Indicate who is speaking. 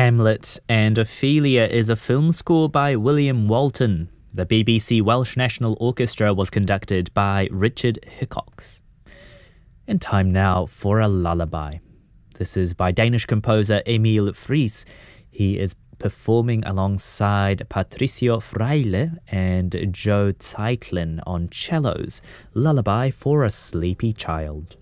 Speaker 1: Hamlet and Ophelia is a film score by William Walton. The BBC Welsh National Orchestra was conducted by Richard Hickox. And time now for a lullaby. This is by Danish composer Emil Fries. He is performing alongside Patricio Freile and Joe Zeitlin on cellos. Lullaby for a Sleepy Child.